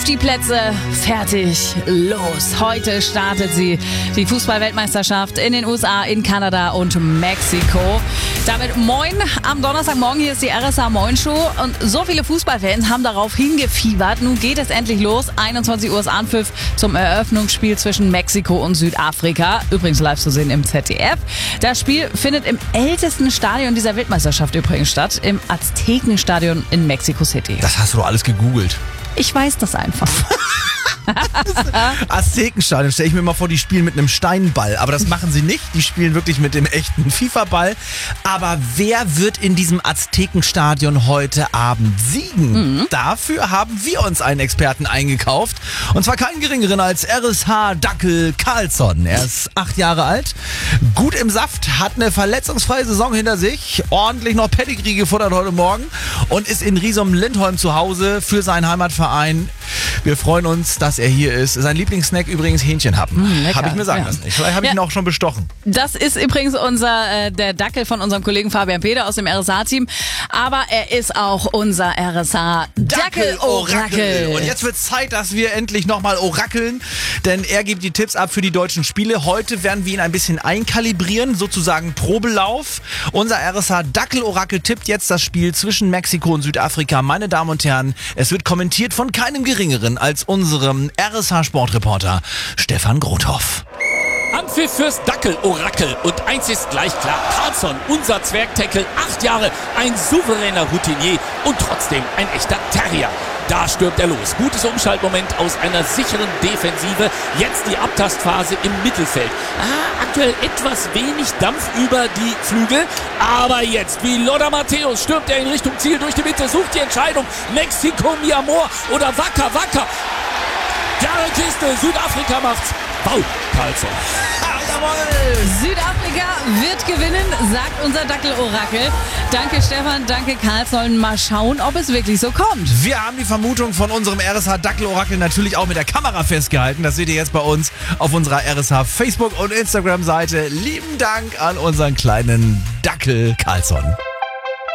Die Plätze, fertig, los. Heute startet sie, die Fußball-Weltmeisterschaft in den USA, in Kanada und Mexiko. Damit moin am Donnerstagmorgen, hier ist die RSA Moin Show und so viele Fußballfans haben darauf hingefiebert. Nun geht es endlich los, 21 Uhr ist Anpfiff zum Eröffnungsspiel zwischen Mexiko und Südafrika. Übrigens live zu sehen im ZDF. Das Spiel findet im ältesten Stadion dieser Weltmeisterschaft übrigens statt, im Aztekenstadion in Mexico City. Das hast du doch alles gegoogelt. Ich weiß das einfach. Aztekenstadion, stelle ich mir mal vor, die spielen mit einem Steinball. Aber das machen sie nicht. Die spielen wirklich mit dem echten FIFA-Ball. Aber wer wird in diesem Aztekenstadion heute Abend siegen? Dafür haben wir uns einen Experten eingekauft. Und zwar keinen geringeren als RSH Dackel Carlsson. Er ist 8 Jahre alt, gut im Saft, hat eine verletzungsfreie Saison hinter sich, ordentlich noch Pedigree gefuttert heute Morgen und ist in Riesum-Lindholm zu Hause für seinen Heimatverein. Wir freuen uns, dass er hier ist. Sein Lieblingssnack übrigens Hähnchenhappen. Habe ich mir sagen lassen. Vielleicht habe ich ihn auch schon bestochen. Das ist übrigens der Dackel von unserem Kollegen Fabian Peter aus dem RSA-Team. Aber er ist auch unser RSA Dackel-Orakel. Und jetzt wird es Zeit, dass wir endlich nochmal orakeln. Denn er gibt die Tipps ab für die deutschen Spiele. Heute werden wir ihn ein bisschen einkalibrieren, sozusagen Probelauf. Unser RSA Dackel-Orakel tippt jetzt das Spiel zwischen Mexiko und Südafrika. Meine Damen und Herren, es wird kommentiert von keinem geringeren als unserem RSH-Sportreporter Stefan Grothoff. Anpfiff fürs Dackel-Orakel. Und eins ist gleich klar. Carlsson, unser Zwergtackle, 8 Jahre, ein souveräner Routinier und trotzdem ein echter Terrier. Da stürmt er los. Gutes Umschaltmoment aus einer sicheren Defensive. Jetzt die Abtastphase im Mittelfeld. Aktuell etwas wenig Dampf über die Flügel. Aber jetzt, wie Lothar Matthäus, stürmt er in Richtung Ziel durch die Mitte, sucht die Entscheidung. Mexiko, mi amor oder Wacker. Klare Kiste, Südafrika macht's. Bau, Carlsson. Südafrika wird gewinnen, sagt unser Dackel-Orakel. Danke Stefan, danke Carlsson. Mal schauen, ob es wirklich so kommt. Wir haben die Vermutung von unserem RSH Dackel-Orakel natürlich auch mit der Kamera festgehalten. Das seht ihr jetzt bei uns auf unserer RSH Facebook- und Instagram-Seite. Lieben Dank an unseren kleinen Dackel Carlsson.